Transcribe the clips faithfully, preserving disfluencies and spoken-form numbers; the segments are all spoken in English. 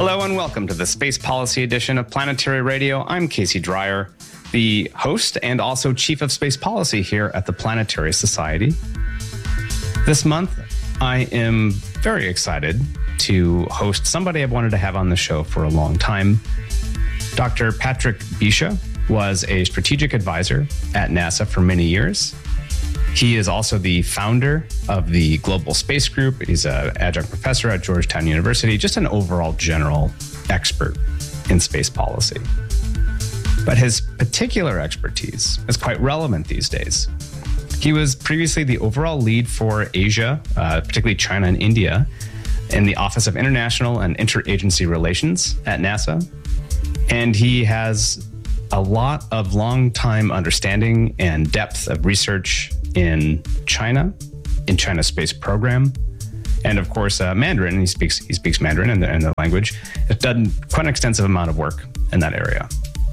Hello and welcome to the Space Policy edition of Planetary Radio. I'm Casey Dreyer, the host and also Chief of Space Policy here at the Planetary Society. This month, I am very excited to host somebody I've wanted to have on the show for a long time. Doctor Patrick Biscia was a strategic advisor at NASA for many years. He is also the founder of the Global Space Group. He's an adjunct professor at Georgetown University, just an overall general expert in space policy. But his particular expertise is quite relevant these days. He was previously the overall lead for Asia, uh, particularly China and India, in the Office of International and Interagency Relations at NASA. And he has a lot of long-time understanding and depth of research in China, in China's space program, and of course uh, Mandarin. He speaks he speaks Mandarin in the, in the language. He's done quite an extensive amount of work in that area.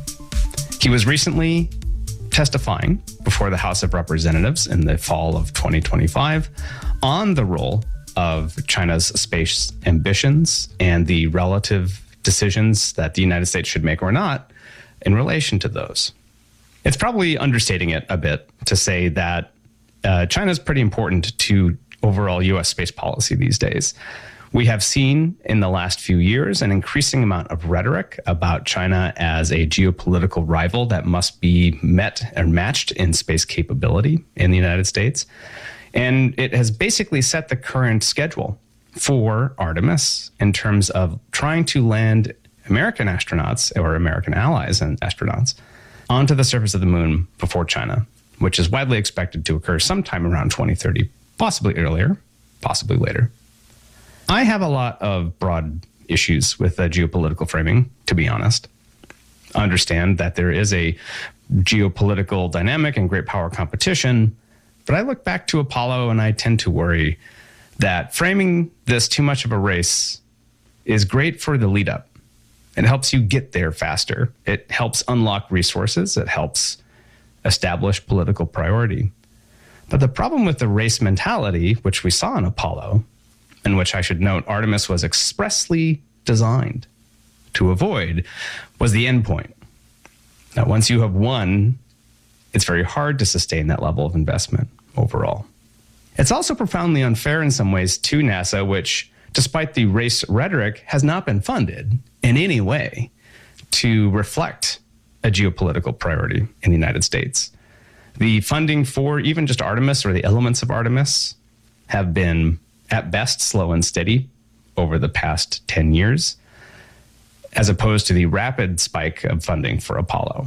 He was recently testifying before the House of Representatives in the fall of twenty twenty-five on the role of China's space ambitions and the relative decisions that the United States should make or not in relation to those. It's probably understating it a bit to say that uh, China is pretty important to overall U S space policy these days. We have seen in the last few years an increasing amount of rhetoric about China as a geopolitical rival that must be met and matched in space capability in the United States. And it has basically set the current schedule for Artemis in terms of trying to land American astronauts or American allies and astronauts onto the surface of the moon before China, which is widely expected to occur sometime around twenty thirty, possibly earlier, possibly later. I have a lot of broad issues with the geopolitical framing, to be honest. I understand that there is a geopolitical dynamic and great power competition, but I look back to Apollo and I tend to worry that framing this too much of a race is great for the lead up. It helps you get there faster. It helps unlock resources. It helps establish political priority. But the problem with the race mentality, which we saw in Apollo, and which I should note Artemis was expressly designed to avoid, was the end point. Now, once you have won, it's very hard to sustain that level of investment overall. It's also profoundly unfair in some ways to NASA, which, despite the race rhetoric, has not been funded in any way to reflect a geopolitical priority in the United States. The funding for even just Artemis or the elements of Artemis have been, at best, slow and steady over the past ten years, as opposed to the rapid spike of funding for Apollo.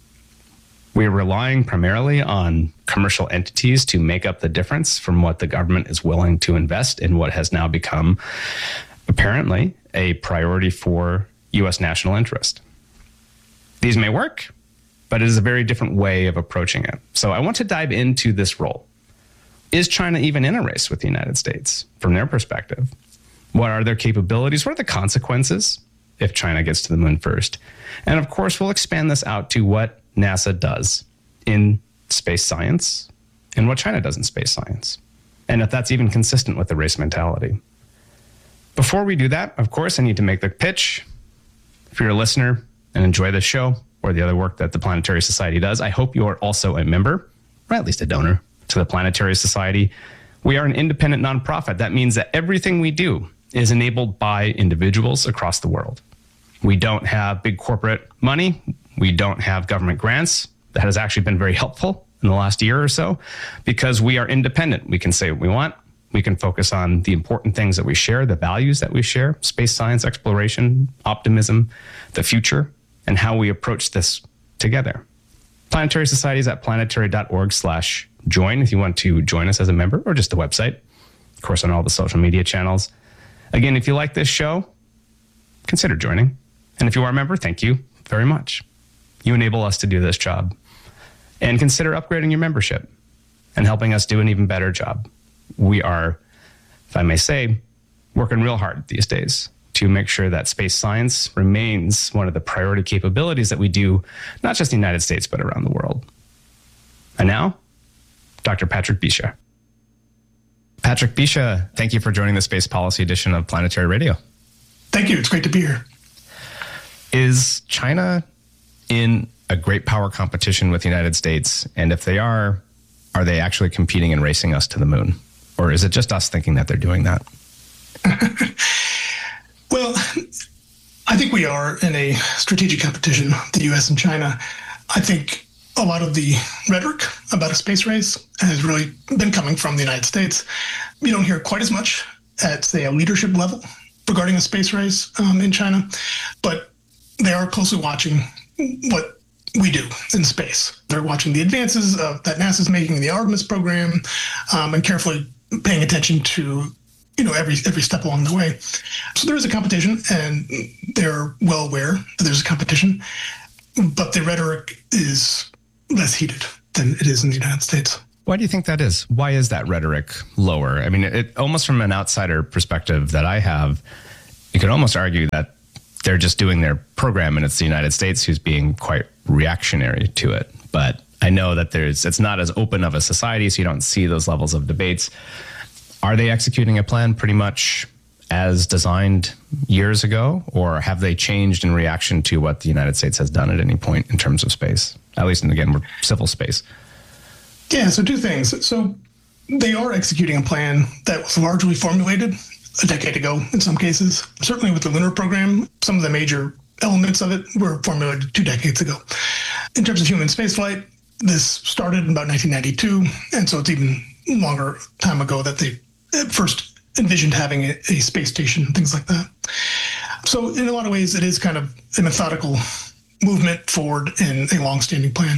We are relying primarily on commercial entities to make up the difference from what the government is willing to invest in what has now become, apparently, a priority for U S national interest. These may work, but it is a very different way of approaching it. So I want to dive into this role. Is China even in a race with the United States from their perspective? What are their capabilities? What are the consequences if China gets to the moon first? And of course, we'll expand this out to what NASA does in space science and what China does in space science, and if that's even consistent with the race mentality. Before we do that, of course, I need to make the pitch. If you're a listener and enjoy this show or the other work that the Planetary Society does, I hope you are also a member, or at least a donor, to the Planetary Society. We are an independent nonprofit. That means that everything we do is enabled by individuals across the world. We don't have big corporate money. We don't have government grants. That has actually been very helpful in the last year or so because we are independent. We can say what we want. We can focus on the important things that we share, the values that we share, space science, exploration, optimism, the future, and how we approach this together. Planetary Society is at planetary.org slash join if you want to join us as a member, or just the website, of course, on all the social media channels. Again, if you like this show, consider joining. And if you are a member, thank you very much. You enable us to do this job. And consider upgrading your membership and helping us do an even better job. We are, if I may say, working real hard these days to make sure that space science remains one of the priority capabilities that we do, not just in the United States, but around the world. And now, Doctor Patrick Biscia. Patrick Biscia, thank you for joining the Space Policy edition of Planetary Radio. Thank you. It's great to be here. Is China in a great power competition with the United States? And if they are, are they actually competing and racing us to the moon? Or is it just us thinking that they're doing that? Well, I think we are in a strategic competition, the U S and China. I think a lot of the rhetoric about a space race has really been coming from the United States. You don't hear quite as much at, say, a leadership level regarding a space race um, in China, but they are closely watching what we do in space. They're watching the advances of, that NASA's making in the Artemis program um, and carefully paying attention to you know, every every step along the way. So there is a competition, and they're well aware that there's a competition, but the rhetoric is less heated than it is in the United States. Why do you think that is? Why is that rhetoric lower? I mean, it almost from an outsider perspective that I have, you could almost argue that they're just doing their program, and it's the United States who's being quite reactionary to it. But I know that there's it's not as open of a society, so you don't see those levels of debates. Are they executing a plan pretty much as designed years ago, or have they changed in reaction to what the United States has done at any point in terms of space? At least, and again, we're civil space. Yeah, so two things. So they are executing a plan that was largely formulated a decade ago in some cases. Certainly with the lunar program, some of the major elements of it were formulated two decades ago. In terms of human spaceflight, this started in about nineteen ninety-two, and so it's even longer time ago that they first envisioned having a, a space station, things like that. So in a lot of ways, it is kind of a methodical movement forward in a long-standing plan.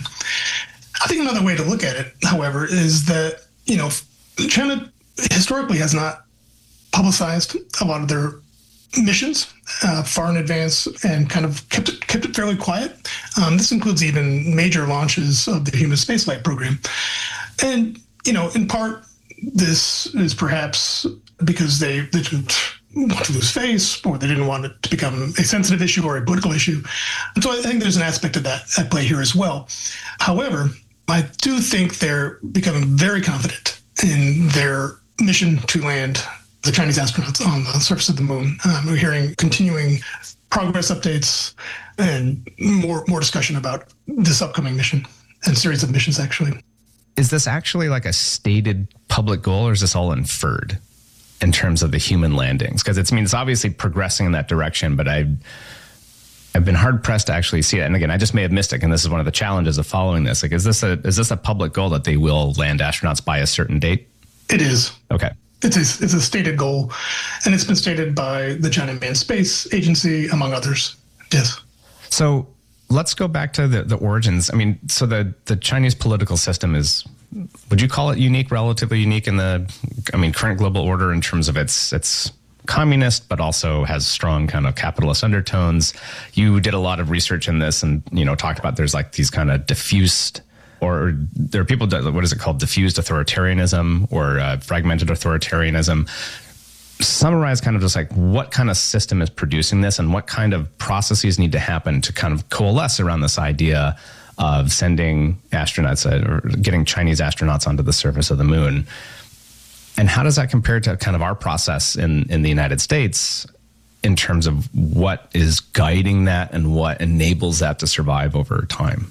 I think another way to look at it, however, is that, you know, China historically has not publicized a lot of their missions uh, far in advance and kind of kept it, kept it fairly quiet. Um, this includes even major launches of the human spaceflight program. And, you know, in part, this is perhaps because they, they didn't want to lose face, or they didn't want it to become a sensitive issue or a political issue. And so I think there's an aspect of that at play here as well. However, I do think they're becoming very confident in their mission to land the Chinese astronauts on the surface of the moon. Um, we're hearing continuing progress updates and more more discussion about this upcoming mission and series of missions, actually. Is this actually like a stated public goal, or is this all inferred in terms of the human landings? Because it's, I mean, it's obviously progressing in that direction, but I, I've been hard pressed to actually see it. And again, I just may have missed it, and this is one of the challenges of following this. Like, is this a is this a public goal that they will land astronauts by a certain date? It is. Okay. It's a, it's a stated goal, and it's been stated by the China Manned Space Agency, among others. Yes. So let's go back to the, the origins. I mean, so the, the Chinese political system is, would you call it unique, relatively unique in the, I mean, current global order in terms of its its communist, but also has strong kind of capitalist undertones? You did a lot of research in this and, you know, talked about there's like these kind of diffused, or there are people, what is it called, diffused authoritarianism or uh, fragmented authoritarianism. Summarize kind of just like what kind of system is producing this and what kind of processes need to happen to kind of coalesce around this idea of sending astronauts uh, or getting Chinese astronauts onto the surface of the moon. And how does that compare to kind of our process in, in the United States in terms of what is guiding that and what enables that to survive over time?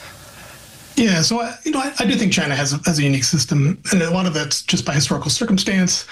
Yeah, so I, you know, I, I do think China has a, has a unique system, and a lot of that's just by historical circumstance.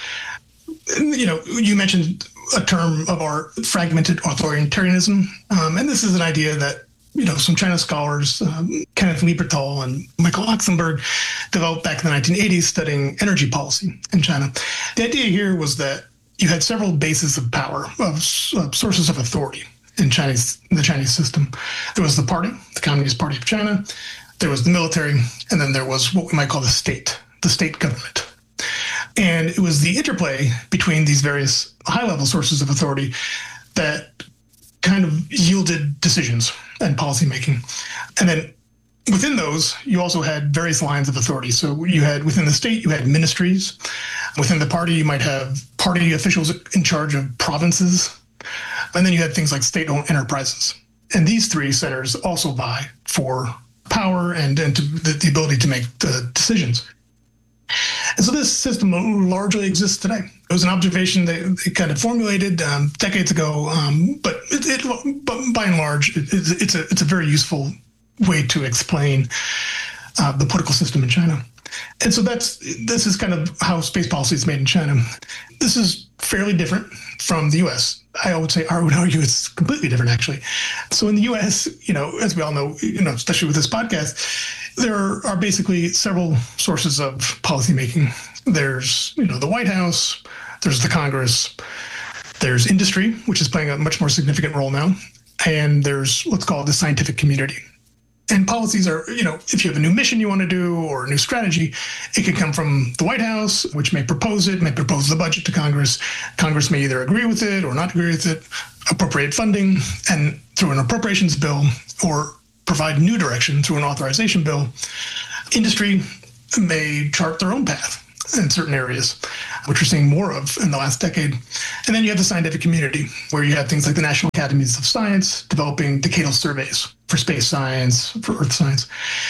You know, you mentioned a term of art, fragmented authoritarianism, um, and this is an idea that, you know, some China scholars, um, Kenneth Lieberthal and Michael Oxenberg, developed back in the nineteen eighties studying energy policy in China. The idea here was that you had several bases of power, of uh, sources of authority in Chinese in the Chinese system. There was the party, the Communist Party of China. There was the military, and then there was what we might call the state, the state government. And it was the interplay between these various high-level sources of authority that kind of yielded decisions and policymaking. And then within those, you also had various lines of authority. So you had, within the state, you had ministries. Within the party, you might have party officials in charge of provinces. And then you had things like state-owned enterprises. And these three centers also vie for power and, and to the, the ability to make the decisions. And so this system largely exists today. It was an observation that they kind of formulated um, decades ago, um, but it, it, but by and large, it, it's a it's a very useful way to explain uh, the political system in China. And so that's this is kind of how space policy is made in China. This is fairly different from the U S. I would say, I would argue it's completely different, actually. So in the U S, you know, as we all know, you know, especially with this podcast, there are basically several sources of policymaking. There's, you know, the White House, there's the Congress, there's industry, which is playing a much more significant role now, and there's, let's call it the scientific community. And policies are, you know, if you have a new mission you want to do or a new strategy, it can come from the White House, which may propose it, may propose the budget to Congress. Congress may either agree with it or not agree with it, appropriate funding, and through an appropriations bill, or provide new direction through an authorization bill. Industry may chart their own path in certain areas, which we're seeing more of in the last decade. And then you have the scientific community, where you have things like the National Academies of Science developing decadal surveys for space science, for earth science.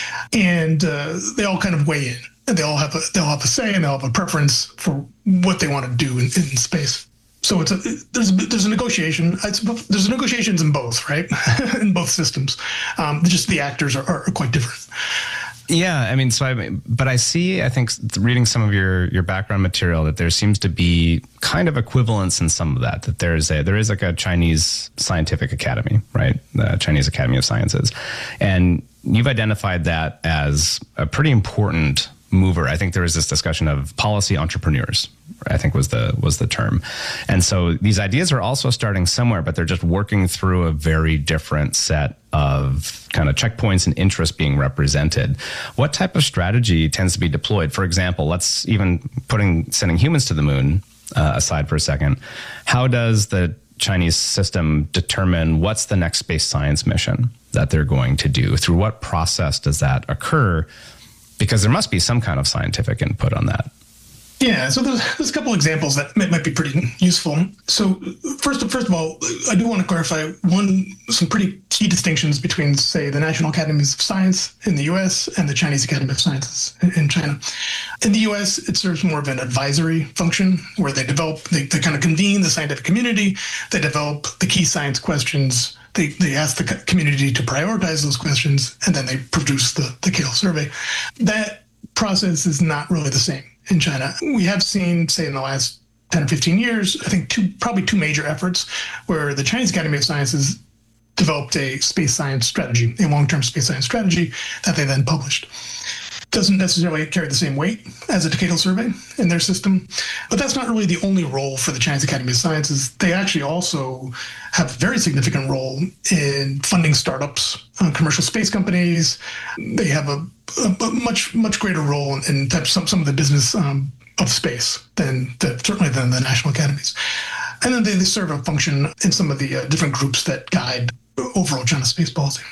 And uh, they all kind of weigh in, and they all have a, they'll have a say, and they'll have a preference for what they want to do in, in space. So it's a, there's a, there's a negotiation. It's, there's negotiations in both, right? In both systems. Um, just the actors are, are quite different. Yeah, I mean, so I, but I see, I think reading some of your, your background material, that there seems to be kind of equivalence in some of that, that there is a, there is like a Chinese scientific academy, right? The Chinese Academy of Sciences. And you've identified that as a pretty important mover. I think there was this discussion of policy entrepreneurs, I think was the was the term. And so these ideas are also starting somewhere, but they're just working through a very different set of kind of checkpoints and interests being represented. What type of strategy tends to be deployed? For example, let's even putting sending humans to the moon uh, aside for a second. How does the Chinese system determine what's the next space science mission that they're going to do? Through what process does that occur? Because there must be some kind of scientific input on that. Yeah, so there's, there's a couple examples that might, might be pretty useful. So first, first of all, I do want to clarify one some pretty key distinctions between, say, the National Academies of Science in the U S and the Chinese Academy of Sciences in, in China. In the U S, it serves more of an advisory function, where they develop, they, they kind of convene the scientific community, they develop the key science questions, They they ask the community to prioritize those questions, and then they produce the, the decadal survey. That process is not really the same in China. We have seen, say, in the last ten or fifteen years, I think two probably two major efforts where the Chinese Academy of Sciences developed a space science strategy, a long-term space science strategy that they then published. Doesn't necessarily carry the same weight as a decadal survey in their system, but that's not really the only role for the Chinese Academy of Sciences. They actually also have a very significant role in funding startups, uh, commercial space companies. They have a, a, a much much greater role in, in type, some some of the business um, of space than the, certainly than the national academies. And then they, they serve a function in some of the uh, different groups that guide overall China space policy.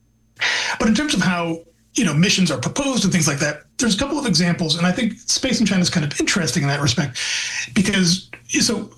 But in terms of how you know, missions are proposed and things like that, there's a couple of examples, and I think space in China is kind of interesting in that respect, because so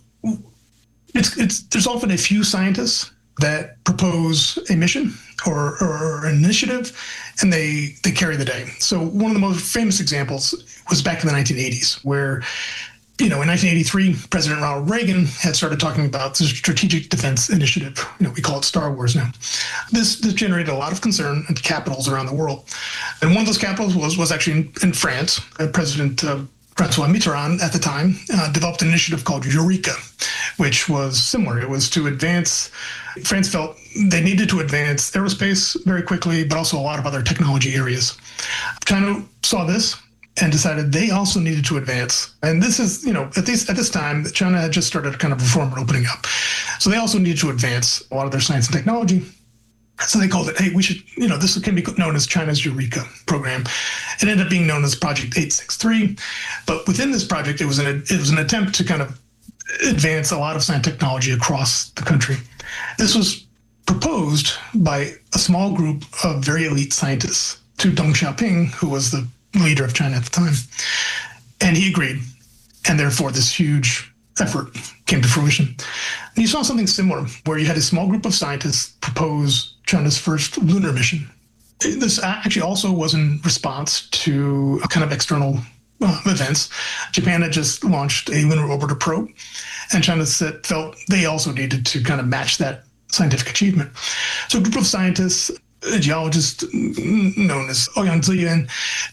it's it's there's often a few scientists that propose a mission or, or an initiative, and they they carry the day. So one of the most famous examples was back in the nineteen eighties, where you know, in nineteen eighty-three, President Ronald Reagan had started talking about the Strategic Defense Initiative. You know, we call it Star Wars now. This, this generated a lot of concern in capitals around the world. And one of those capitals was, was actually in, in France. Uh, President uh, Francois Mitterrand at the time uh, developed an initiative called Eureka, which was similar. It was to advance, France felt they needed to advance aerospace very quickly, but also a lot of other technology areas. China saw this and decided they also needed to advance. And this is, you know, at this at this time, China had just started kind of reform and opening up. So they also needed to advance a lot of their science and technology. So they called it, hey, we should, you know, this can be known as China's Eureka program. It ended up being known as Project eight sixty-three. But within this project, it was an it was an attempt to kind of advance a lot of science and technology across the country. This was proposed by a small group of very elite scientists to Deng Xiaoping, who was the leader of China at the time. And he agreed. And therefore, this huge effort came to fruition. And you saw something similar, where you had a small group of scientists propose China's first lunar mission. This actually also was in response to a kind of external uh, events. Japan had just launched a lunar orbiter probe, and China said, felt they also needed to kind of match that scientific achievement. So a group of scientists, a geologist known as Ouyang Ziyuan,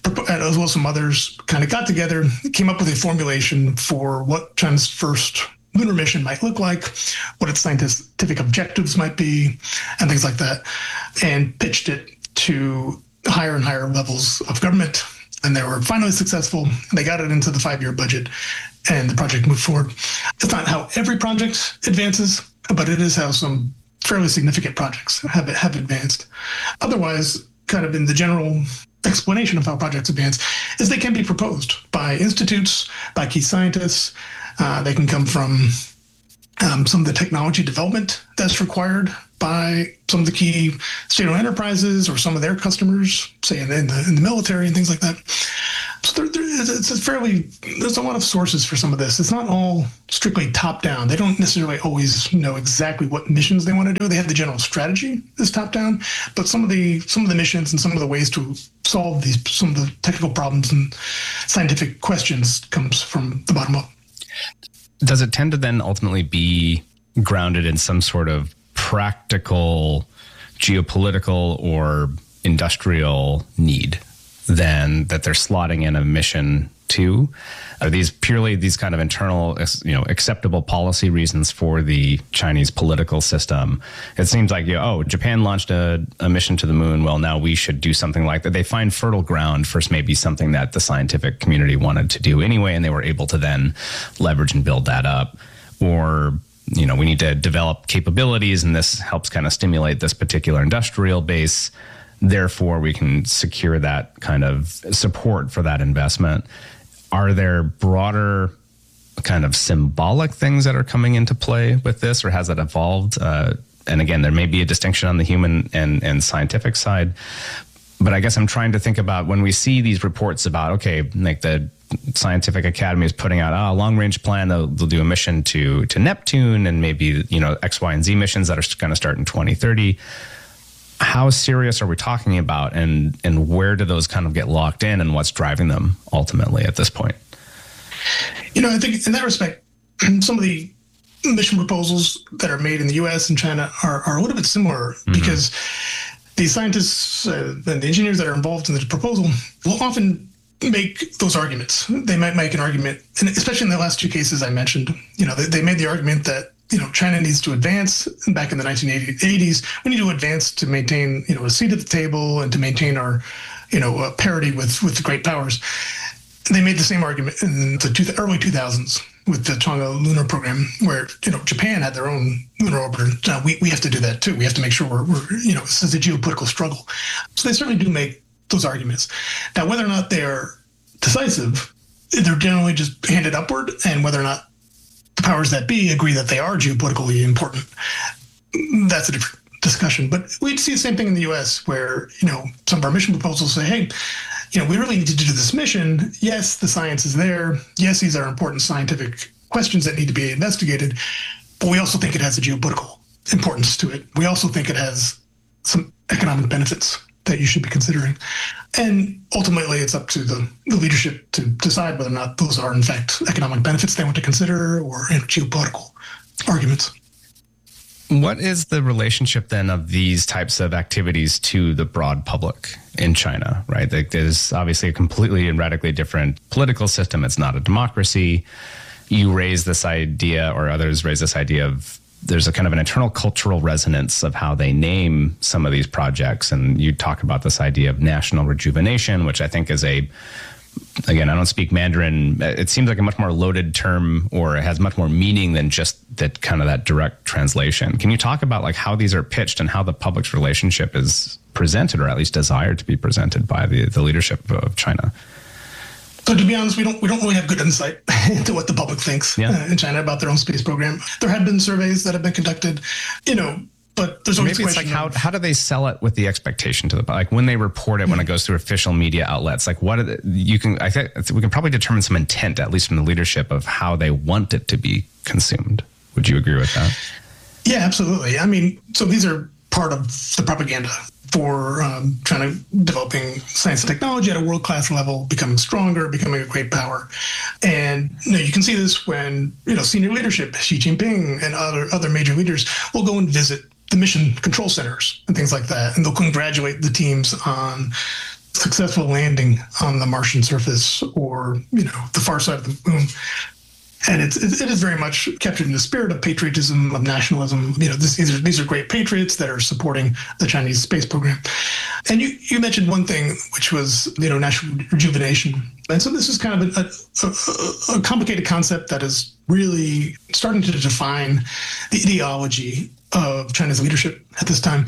as well as some others, kind of got together, came up with a formulation for what China's first lunar mission might look like, what its scientific objectives might be, and things like that, and pitched it to higher and higher levels of government. And they were finally successful. They got it into the five-year budget, and the project moved forward. It's not how every project advances, but it is how some fairly significant projects have have advanced. Otherwise, kind of in the general explanation of how projects advance, is they can be proposed by institutes, by key scientists. Uh, they can come from um, some of the technology development that's required by some of the key state-owned enterprises or some of their customers, say in, in, the, in the military and things like that. So there, there, it's a fairly, there's a lot of sources for some of this. It's not all strictly top-down. They don't necessarily always know exactly what missions they want to do. They have the general strategy is top-down, but some of the some of the missions and some of the ways to solve these some of the technical problems and scientific questions comes from the bottom up. Does it tend to then ultimately be grounded in some sort of practical geopolitical or industrial need than that they're slotting in a mission to? Are these purely these kind of internal, you know, acceptable policy reasons for the Chinese political system? It seems like, you know, oh, Japan launched a, a mission to the moon. Well, now we should do something like that. They find fertile ground for maybe something that the scientific community wanted to do anyway, and they were able to then leverage and build that up. Or, you know, we need to develop capabilities, and this helps kind of stimulate this particular industrial base. Therefore, we can secure that kind of support for that investment. Are there broader kind of symbolic things that are coming into play with this, or has it evolved? Uh, and again, there may be a distinction on the human and, and scientific side, but I guess I'm trying to think about when we see these reports about, okay, like the Scientific Academy is putting out a oh, long-range plan. They'll, they'll do a mission to to Neptune, and maybe, you know, X, Y, and Z missions that are going to start in twenty thirty. How serious are we talking about, and and where do those kind of get locked in, and what's driving them ultimately at this point? You know, I think in that respect, some of the mission proposals that are made in the U S and China are, are a little bit similar, mm-hmm. because the scientists uh, and the engineers that are involved in the proposal will often make those arguments. They might make an argument, and especially in the last two cases I mentioned, you know, they, they made the argument that, you know, China needs to advance. Back in the nineteen eighties, we need to advance to maintain, you know, a seat at the table and to maintain our, you know, uh, parity with, with the great powers. They made the same argument in the two, early two thousands with the Chang'e lunar program, where, you know, Japan had their own lunar orbiter. Now, we, we have to do that too. We have to make sure we're, we're, you know, this is a geopolitical struggle. So they certainly do make those arguments. Now, whether or not they're decisive, they're generally just handed upward, and whether or not the powers that be agree that they are geopolitically important, that's a different discussion. But we see the same thing in the U S, where, you know, some of our mission proposals say, hey, you know, we really need to do this mission. Yes, the science is there. Yes, these are important scientific questions that need to be investigated, but we also think it has a geopolitical importance to it. We also think it has some economic benefits that you should be considering. And ultimately, it's up to the, the leadership to decide whether or not those are, in fact, economic benefits they want to consider, or, you know, geopolitical arguments. What is the relationship then of these types of activities to the broad public in China, right? Like, there's obviously a completely and radically different political system. It's not a democracy. You raise this idea, or others raise this idea of, there's a kind of an internal cultural resonance of how they name some of these projects. And you talk about this idea of national rejuvenation, which I think is a, again, I don't speak Mandarin. It seems like a much more loaded term, or it has much more meaning than just that kind of that direct translation. Can you talk about like how these are pitched and how the public's relationship is presented, or at least desired to be presented by the, the leadership of China? So to be honest, we don't we don't really have good insight into what the public thinks yeah. uh, in China about their own space program. There have been surveys that have been conducted, you know, but there's always maybe a question. It's like how how do they sell it with the expectation to the public? Like when they report it, mm-hmm. when it goes through official media outlets, like what are the, you can I think we can probably determine some intent, at least from the leadership, of how they want it to be consumed. Would you agree with that? Yeah, absolutely. I mean, so these are part of the propaganda for um, trying to developing science and technology at a world-class level, becoming stronger, becoming a great power. And you know, you can see this when, you know, senior leadership, Xi Jinping and other other major leaders will go and visit the mission control centers and things like that. And they'll congratulate the teams on successful landing on the Martian surface or, you know, the far side of the moon. And it's, it is very much captured in the spirit of patriotism, of nationalism. You know, this, these are these are great patriots that are supporting the Chinese space program. And you, you mentioned one thing, which was, you know, national rejuvenation. And so this is kind of a, a, a complicated concept that is really starting to define the ideology of China's leadership at this time.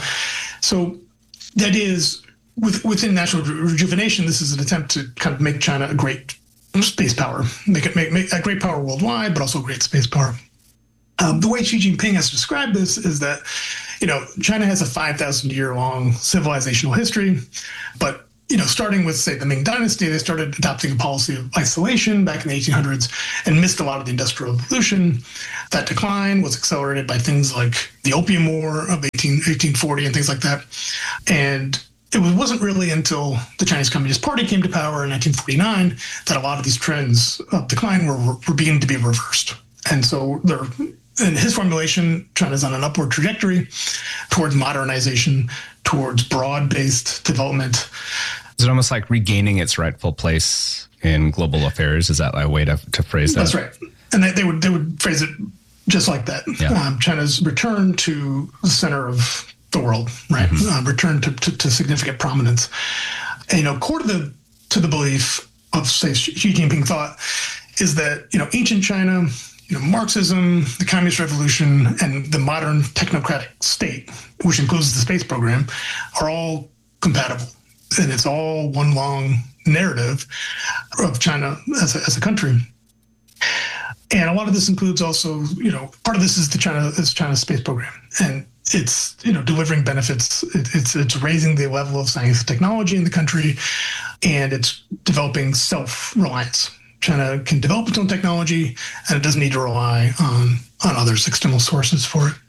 So the idea is, with, within national rejuvenation, this is an attempt to kind of make China a great space power, make it make, make a great power worldwide, but also a great space power. Um, the way Xi Jinping has described this is that, you know, China has a five thousand year long civilizational history, but, you know, starting with, say, the Ming Dynasty, they started adopting a policy of isolation back in the eighteen hundreds and missed a lot of the Industrial Revolution. That decline was accelerated by things like the Opium War of eighteen forty and things like that. And it wasn't really until the Chinese Communist Party came to power in nineteen forty-nine that a lot of these trends of decline were, were beginning to be reversed. And so they're, in his formulation, China's on an upward trajectory towards modernization, towards broad-based development. Is it almost like regaining its rightful place in global affairs? Is that a way to, to phrase that? That's right. And they, they would they would phrase it just like that. Yeah. Um, China's return to the center of the world, right? Mm-hmm. Uh, return to, to, to significant prominence. And, you know, core to the to the belief of, say, Xi Jinping thought is that, you know, ancient China, you know, Marxism, the Communist Revolution, and the modern technocratic state, which includes the space program, are all compatible. And it's all one long narrative of China as a, as a country. And a lot of this includes also, you know, part of this is the China is China's space program. And it's, you know, delivering benefits. It, it's it's raising the level of science and technology in the country, and it's developing self-reliance. China can develop its own technology, and it doesn't need to rely on on others, external sources for it.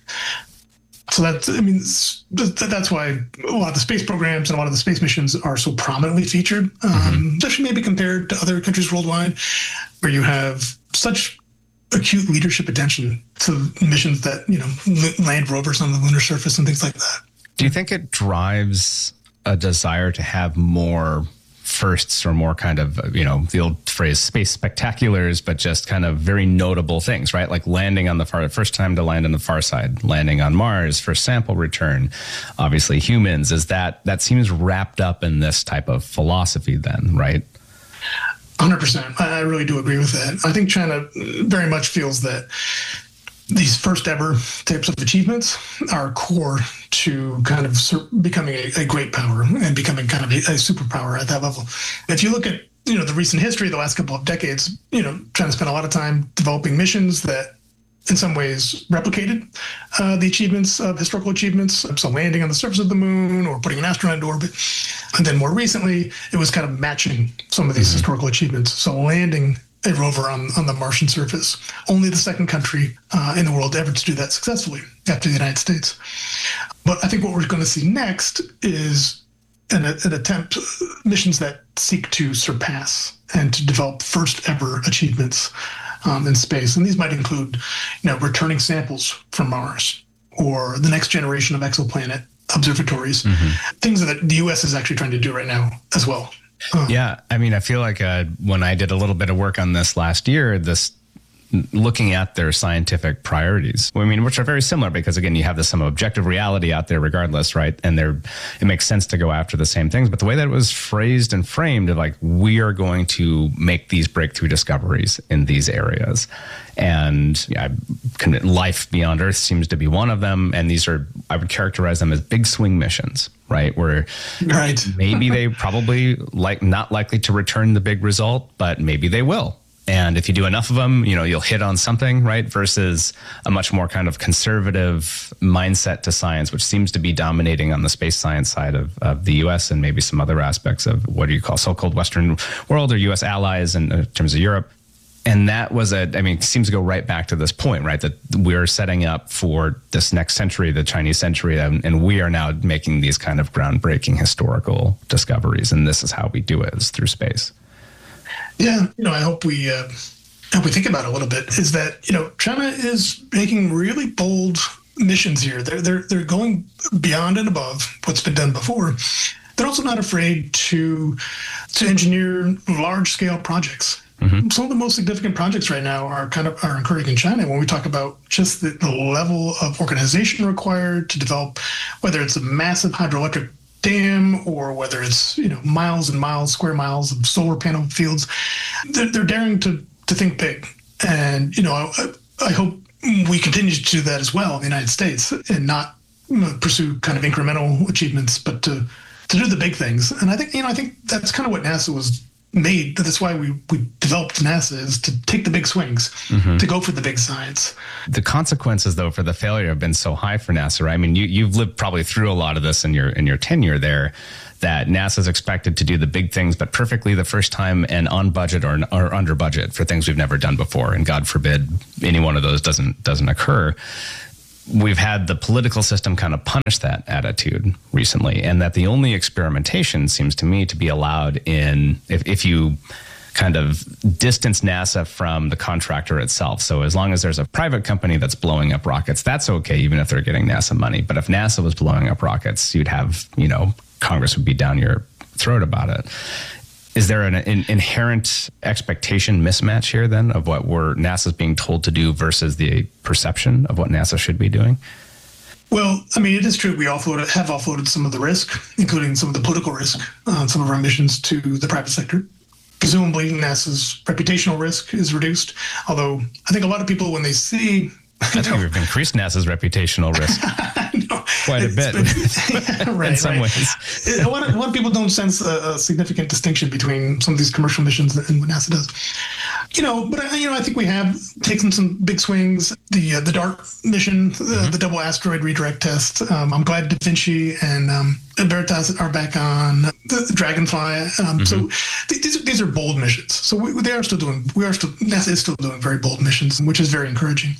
So that's, I mean, that's why a lot of the space programs and a lot of the space missions are so prominently featured, um, mm-hmm. especially maybe compared to other countries worldwide, where you have such acute leadership attention to missions that, you know, land rovers on the lunar surface and things like that. Do you think it drives a desire to have more firsts or more kind of, you know, the old phrase space spectaculars, but just kind of very notable things, right? Like landing on the far, first time to land on the far side, landing on Mars, first sample return, obviously humans. Is that, that seems wrapped up in this type of philosophy then, right? one hundred percent. I really do agree with that. I think China very much feels that these first ever types of achievements are core to kind of becoming a, a great power and becoming kind of a, a superpower at that level. If you look at, you know, the recent history of the last couple of decades, you know, China spent a lot of time developing missions that in some ways replicated uh, the achievements of historical achievements. So landing on the surface of the moon or putting an astronaut into orbit. And then more recently, it was kind of matching some of these mm-hmm. historical achievements. So landing a rover on, on the Martian surface, only the second country uh, in the world ever to do that successfully after the United States. But I think what we're going to see next is an, an attempt, missions that seek to surpass and to develop first ever achievements Um, in space. And these might include, you know, returning samples from Mars or the next generation of exoplanet observatories, mm-hmm. things that the U S is actually trying to do right now as well. Uh, yeah. I mean, I feel like uh, when I did a little bit of work on this last year, this looking at their scientific priorities, I mean, which are very similar because, again, you have this some objective reality out there regardless, right? And there, it makes sense to go after the same things. But the way that it was phrased and framed of like, we are going to make these breakthrough discoveries in these areas. And yeah, life beyond Earth seems to be one of them. And these are, I would characterize them as big swing missions, right? Where right. maybe they probably like not likely to return the big result, but maybe they will. And if you do enough of them, you know, you'll hit on something, right? Versus a much more kind of conservative mindset to science, which seems to be dominating on the space science side of, of the U S and maybe some other aspects of what do you call so-called Western world or U S allies in, in terms of Europe. And that was a, I mean, it seems to go right back to this point, right? That we're setting up for this next century, the Chinese century, and, and we are now making these kind of groundbreaking historical discoveries. And this is how we do it, is through space. Yeah, you know, I hope we, uh, hope we think about it a little bit, is that, you know, China is making really bold missions here. They're, they're, they're going beyond and above what's been done before. They're also not afraid to, to engineer large-scale projects. Mm-hmm. Some of the most significant projects right now are kind of are occurring in China. When we talk about just the, the level of organization required to develop, whether it's a massive hydroelectric dam or whether it's, you know, miles and miles, square miles of solar panel fields, they're, they're daring to to think big. And, you know, I, I hope we continue to do that as well in the United States and not pursue kind of incremental achievements, but to to do the big things. And I think, you know, I think that's kind of what NASA was made. That's why we, we developed NASA, is to take the big swings, mm-hmm. to go for the big science. The consequences, though, for the failure have been so high for NASA, right? I mean, you, you've lived probably through a lot of this in your in your tenure there, that NASA's expected to do the big things, but perfectly the first time and on budget or, or under budget for things we've never done before. And God forbid any one of those doesn't doesn't occur. We've had the political system kind of punish that attitude recently, and that the only experimentation seems to me to be allowed in if, if you kind of distance NASA from the contractor itself. So as long as there's a private company that's blowing up rockets, that's okay, even if they're getting NASA money. But if NASA was blowing up rockets, you'd have, you know, Congress would be down your throat about it. Is there an, an inherent expectation mismatch here then of what we're NASA's being told to do versus the perception of what NASA should be doing? Well, I mean, it is true we offloaded, have offloaded some of the risk, including some of the political risk on some of our missions to the private sector. Presumably, NASA's reputational risk is reduced, although I think a lot of people, when they see... I think we've increased NASA's reputational risk no, quite a bit yeah, right, in some right. ways. A lot, of, a lot of people don't sense a, a significant distinction between some of these commercial missions and what NASA does. You know, but you know, I think we have taken some big swings. The uh, the DART mission, the, mm-hmm. the double asteroid redirect test. Um, I'm glad Da Vinci and um, Veritas are back on the, the Dragonfly. Um, mm-hmm. So th- these these are bold missions. So we, they are still doing. We are still NASA is still doing very bold missions, which is very encouraging.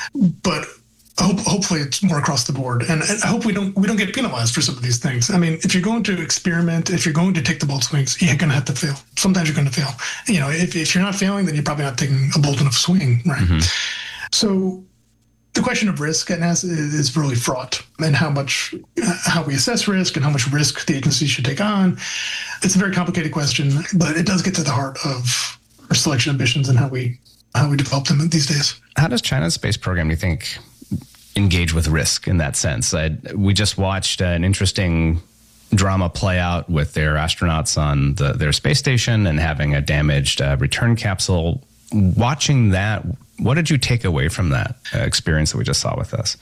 But hope, hopefully it's more across the board, and I hope we don't we don't get penalized for some of these things. I mean, if you're going to experiment, if you're going to take the bold swings, you're going to have to fail. Sometimes you're going to fail. You know, if if you're not failing, then you're probably not taking a bold enough swing, right? Mm-hmm. So the question of risk at NASA is really fraught, and how much how we assess risk and how much risk the agency should take on. It's a very complicated question, but it does get to the heart of our selection of missions and how we how we develop them these days. How does China's space program, do you think, engage with risk in that sense? I, we just watched an interesting drama play out with their astronauts on the, their space station and having a damaged uh, return capsule. Watching that, what did you take away from that uh, experience that we just saw with us?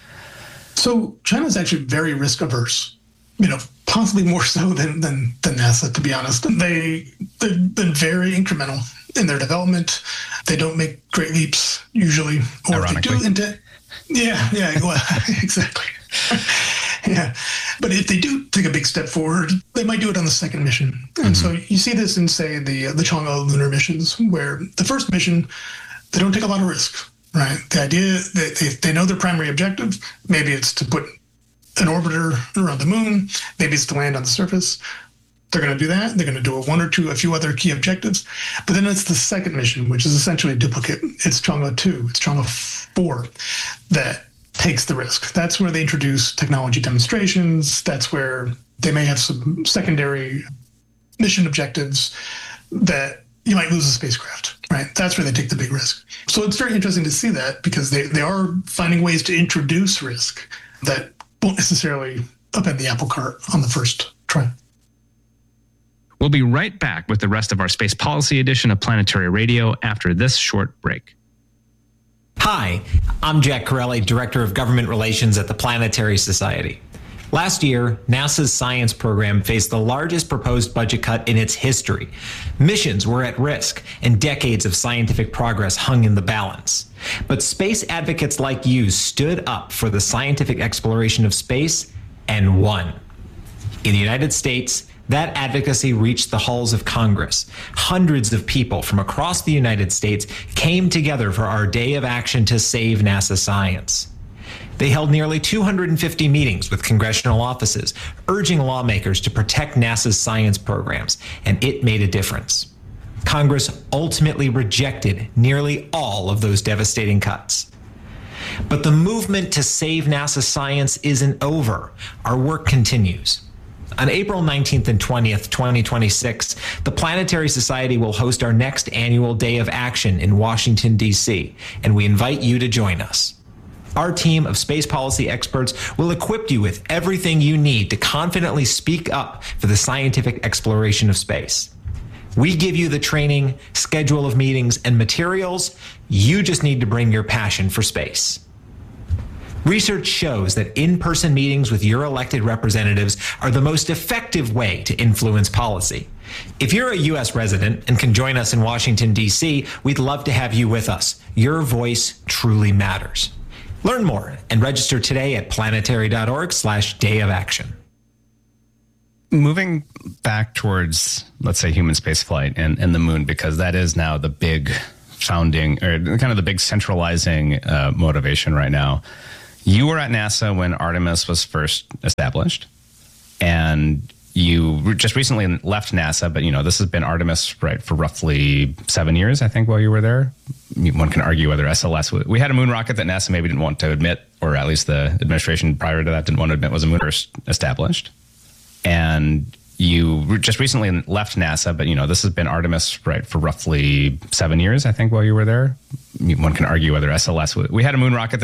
So China's actually very risk averse, you know, possibly more so than, than, than NASA, to be honest. They, they've been very incremental in their development. They don't make great leaps usually. Or Ironically. if they do, into, yeah, yeah, well, exactly. Yeah. But if they do take a big step forward, they might do it on the second mission. And mm-hmm. so you see this in, say, the the Chang'e lunar missions, where the first mission, they don't take a lot of risk, right? The idea that they, they know their primary objective. Maybe it's to put an orbiter around the moon. Maybe it's to land on the surface. They're going to do that. They're going to do a one or two, a few other key objectives. But then it's the second mission, which is essentially a duplicate. It's Chang'e two, it's Chang'e four that takes the risk. That's where they introduce technology demonstrations. That's where they may have some secondary mission objectives that you might lose a spacecraft, right? That's where they take the big risk. So it's very interesting to see that, because they, they are finding ways to introduce risk that won't necessarily upend the apple cart on the first try. We'll be right back with the rest of our Space Policy edition of Planetary Radio after this short break. Hi, I'm Jack Corelli, Director of Government Relations at the Planetary Society. Last year, NASA's science program faced the largest proposed budget cut in its history. Missions were at risk, and decades of scientific progress hung in the balance. But space advocates like you stood up for the scientific exploration of space and won. In the United States, That advocacy reached the halls of Congress. Hundreds of people from across the United States came together for our Day of Action to save NASA science. They held nearly two hundred fifty meetings with congressional offices, urging lawmakers to protect NASA's science programs, and it made a difference. Congress ultimately rejected nearly all of those devastating cuts. But the movement to save NASA science isn't over. Our work continues. On April nineteenth and twentieth, twenty twenty-six, the Planetary Society will host our next annual Day of Action in Washington, D C, and we invite you to join us. Our team of space policy experts will equip you with everything you need to confidently speak up for the scientific exploration of space. We give you the training, schedule of meetings, and materials. You just need to bring your passion for space. Research shows that in-person meetings with your elected representatives are the most effective way to influence policy. If you're a U S resident and can join us in Washington, D C, we'd love to have you with us. Your voice truly matters. Learn more and register today at planetary.org slash day of action. Moving back towards, let's say, human spaceflight and, and the moon, because that is now the big founding, or kind of the big centralizing uh, motivation right now. You were at NASA when Artemis was first established, and you just recently left NASA, but, you know, this has been Artemis, right, for roughly seven years, I think, while you were there. One can argue whether S L S, we had a moon rocket that NASA maybe didn't want to admit, or at least the administration prior to that didn't want to admit was a moon first established. And you just recently left NASA, but, you know, this has been Artemis, right, for roughly seven years, I think, while you were there. One can argue whether S L S, we had a moon rocket that